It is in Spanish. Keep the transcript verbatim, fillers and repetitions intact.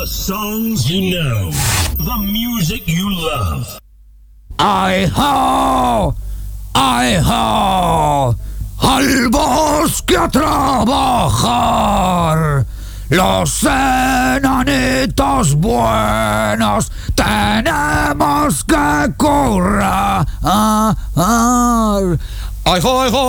The songs you know. The music you love. ¡Ay-ho! ¡Ay-ho! ¡Al bosque a trabajar! Los enanitos buenos tenemos que currar. ¡Ay-ho, ay-ho!